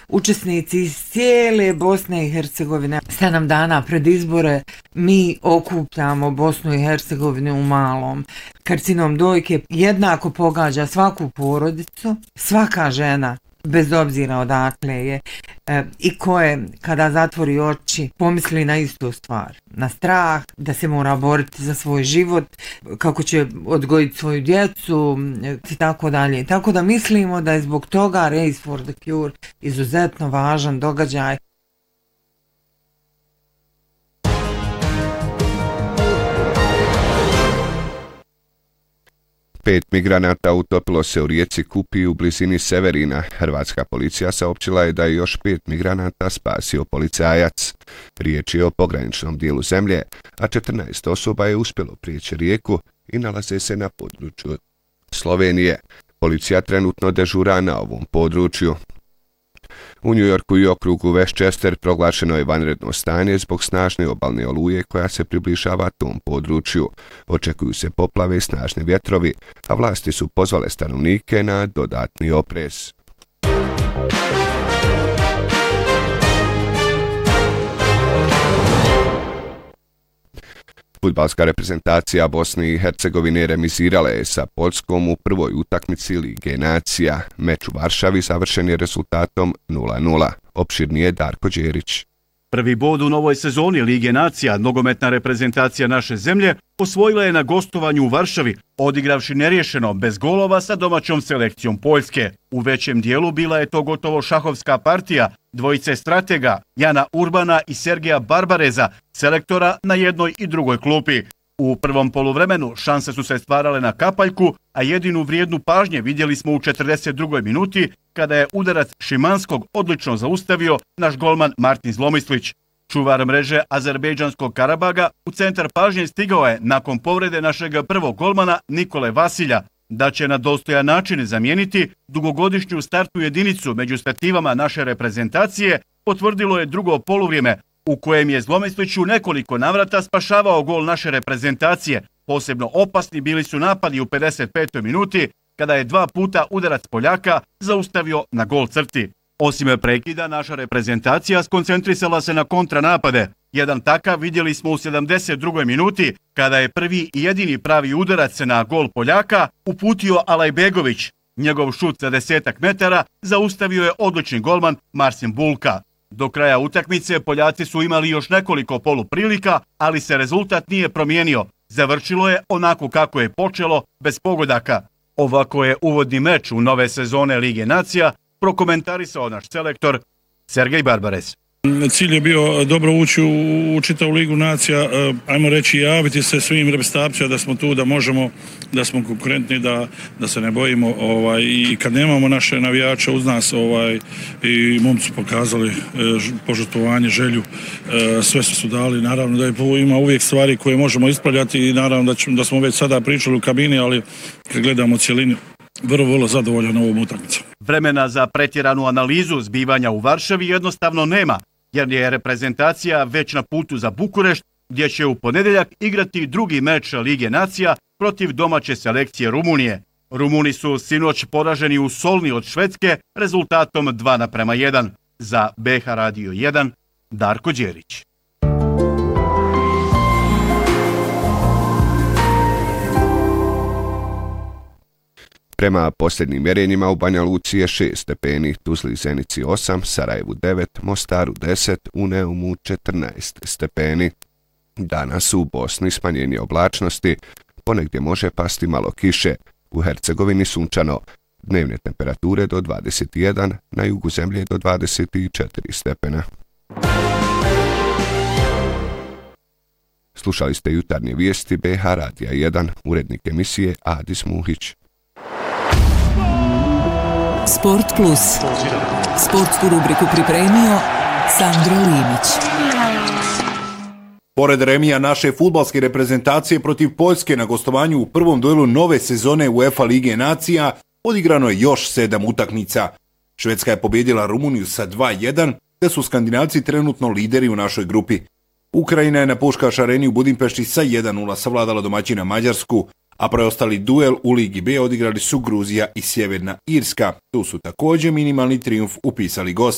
učesnici iz cijele Bosne i Hercegovine. 7 dana pred izbore mi okupljamo Bosnu i Hercegovinu u malom. Karcinom dojke jednako pogađa svaku porodicu, svaka žena, bez obzira odakle je i koje kada zatvori oči pomisli na istu stvar, na strah, da se mora boriti za svoj život, kako će odgojiti svoju djecu i tako dalje. Tako da mislimo da je zbog toga Race for the Cure izuzetno važan događaj. Pet migranata utopilo se u rijeci Kupi u blizini Severina. Hrvatska policija saopćila je da je još 5 migranata spasio policajac. Riječ je o pograničnom dijelu zemlje, a 14 osoba je uspjelo prijeći rijeku i nalaze se na području Slovenije. Policija trenutno dežura na ovom području. U New Yorku i okrugu Westchester proglašeno je vanredno stanje zbog snažne obalne oluje koja se približava tom području. Očekuju se poplave i snažni vjetrovi, a vlasti su pozvale stanovnike na dodatni oprez. Fudbalska reprezentacija Bosne i Hercegovine remizirala je sa Poljskom u prvoj utakmici Lige nacija. Meč u Varšavi završen je rezultatom 0:0. Opširnije Darko Đerić. Prvi bod u novoj sezoni Lige nacija, nogometna reprezentacija naše zemlje, osvojila je na gostovanju u Varšavi, odigravši neriješeno bez golova sa domaćom selekcijom Poljske. U većem dijelu bila je to gotovo šahovska partija dvojice stratega Jana Urbana i Sergeja Barbareza, selektora na jednoj i drugoj klupi. U prvom poluvremenu šanse su se stvarale na kapaljku, a jedinu vrijednu pažnje vidjeli smo u 42. minuti kada je udarac Šimanskog odlično zaustavio naš golman Martin Zlomislić. Čuvar mreže azerbejdžanskog Karabaga u centar pažnje stigao je nakon povrede našeg prvog golmana Nikole Vasilja, da će na dostojan način zamijeniti dugogodišnju startnu jedinicu među stativama naše reprezentacije, potvrdilo je drugo poluvrijeme, u kojem je Zlomislić u nekoliko navrata spašavao gol naše reprezentacije. Posebno opasni bili su napadi u 55. minuti, kada je 2 puta udarac Poljaka zaustavio na gol crti. Osim prekida, naša reprezentacija skoncentrisala se na kontranapade. Jedan takav vidjeli smo u 72. minuti, kada je prvi i jedini pravi udarac na gol Poljaka uputio Alajbegović. Njegov šut za 10 metara zaustavio je odlični golman Marcin Bulka. Do kraja utakmice Poljaci su imali još nekoliko poluprilika, ali se rezultat nije promijenio. Završilo je onako kako je počelo, bez pogodaka. Ovako je uvodni meč u nove sezone Lige nacija prokomentarisao naš selektor Sergej Barbarez. Cilj je bio dobro ući u čitavu Ligu nacija, ajmo reći javiti se svim reprezentacijama da smo tu, da možemo, da smo konkurentni, da se ne bojimo i kad nemamo naše navijače uz nas i momci su pokazali požrtvovanje, želju, sve su dali, naravno da ima uvijek stvari koje možemo ispravljati i naravno da smo već sada pričali u kabini, ali kad gledamo cjelinu, vrlo zadovoljan ovom utakmicom. Vremena za pretjeranu analizu zbivanja u Varšavi jednostavno nema, jer je reprezentacija već na putu za Bukurešt, gdje će u ponedjeljak igrati drugi meč Lige nacija protiv domaće selekcije Rumunije. Rumuni su sinoć poraženi u Solni od Švedske rezultatom 2:1. Za BH Radio 1, Darko Đerić. Prema posljednjim mjerenjima u Banja Luci je 6 stepeni, Tuzli i Zenici 8, Sarajevu 9, Mostaru 10, u Neumu 14 stepeni. Danas u Bosni smanjenje oblačnosti, ponegdje može pasti malo kiše, u Hercegovini sunčano, dnevne temperature do 21, na jugu zemlje do 24 stepena. Slušali ste jutarnje vijesti BH Radija 1, urednik emisije Adis Muhić. Sport Plus. Sportsku rubriku pripremio Sandro Limić. Pored remija naše fudbalske reprezentacije protiv Poljske na gostovanju u prvom duelu nove sezone UEFA Lige nacija, odigrano je još 7 utakmica. Švedska je pobijedila Rumuniju sa 2:1, te su Skandinavci trenutno lideri u našoj grupi. Ukrajina je na Puškaš areni u Budimpešti sa 1:0 savladala domaćina Mađarsku, a preostali duel u Ligi B odigrali su Gruzija i Sjeverna Irska. Tu su također minimalni trijumf upisali gosti.